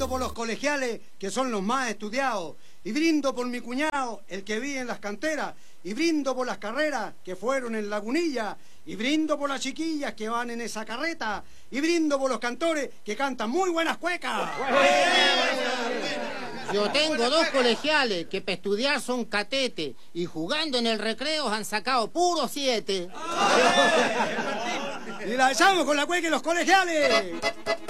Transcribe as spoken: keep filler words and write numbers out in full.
brindo por los colegiales, que son los más estudiados, y brindo por mi cuñado, el que vive en las canteras, y brindo por las carreras que fueron en Lagunilla, y brindo por las chiquillas que van en esa carreta, y brindo por los cantores que cantan muy buenas cuecas. Yo tengo dos colegiales que para estudiar son catete y jugando en el recreo han sacado puro siete. Y la echamos con la cueca y los colegiales.